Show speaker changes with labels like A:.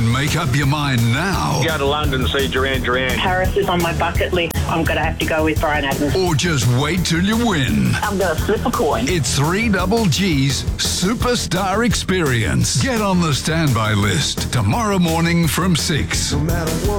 A: and make up your mind now.
B: Go to London, see Duran Duran.
C: Paris is on my bucket list. I'm going to have to go with Brian Adams.
A: Or just wait till you win.
C: I'm going to flip a coin.
A: It's 3GG's Superstar Experience. Get on the standby list tomorrow morning from 6.
D: No matter what.